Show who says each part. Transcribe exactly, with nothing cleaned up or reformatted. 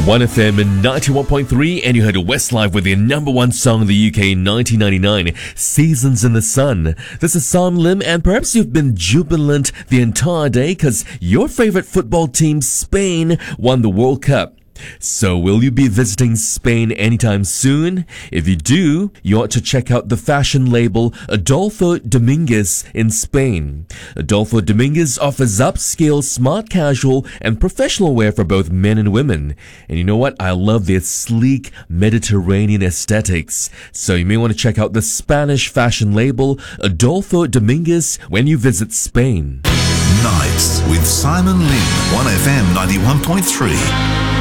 Speaker 1: one F M ninety-one point three, and you heard Westlife with their number one song in the U K in nineteen ninety-nine, Seasons in the Sun. This is Sam Lim, and perhaps you've been jubilant the entire day because your favorite football team, Spain, won the World Cup. So will you be visiting Spain anytime soon? If you do, you ought to check out the fashion label Adolfo Dominguez in Spain. Adolfo Dominguez offers upscale, smart casual, and professional wear for both men and women. And you know what? I love their sleek Mediterranean aesthetics. So you may want to check out the Spanish fashion label Adolfo Dominguez when you visit Spain.
Speaker 2: Nights with Simon Lim, one F M ninety-one point three.